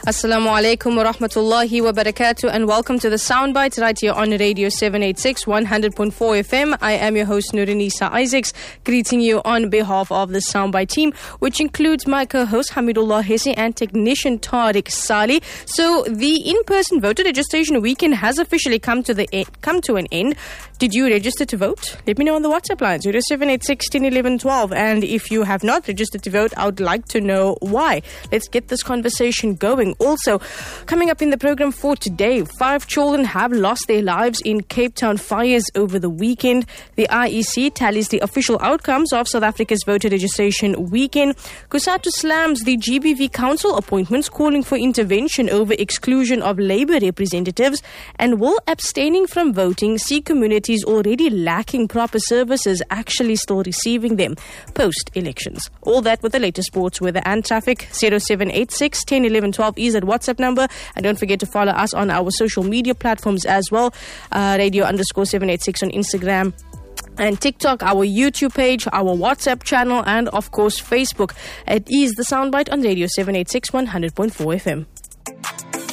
Assalamu alaikum wa rahmatullahi wa barakatuh, and welcome to the Soundbite right here on Radio 786 100.4 FM. I am your host Nurinisa Isaacs, greeting you on behalf of the Soundbite team, which includes my co-host Hamidullah Hesse and technician Tariq Salih. So the in-person voter registration weekend has officially come to an end. Did you register to vote? Let me know on the WhatsApp line 0786 1011 12. And if you have not registered to vote, I would like to know why. Let's get this conversation going. Also, coming up in the program for today, 5 children have lost their lives in Cape Town fires over the weekend. The IEC tallies the official outcomes of South Africa's voter registration weekend. Kusatu slams the GBV council appointments, calling for intervention over exclusion of Labour representatives. And will abstaining from voting see communities already lacking proper services actually still receiving them post-elections? All that with the latest sports, weather and traffic. 0786 1011 12 is at WhatsApp number. And don't forget to follow us on our social media platforms as well. Radio_786 on Instagram and TikTok, our YouTube page, our WhatsApp channel, and of course Facebook. It is the Soundbite on Radio 786 100.4 FM.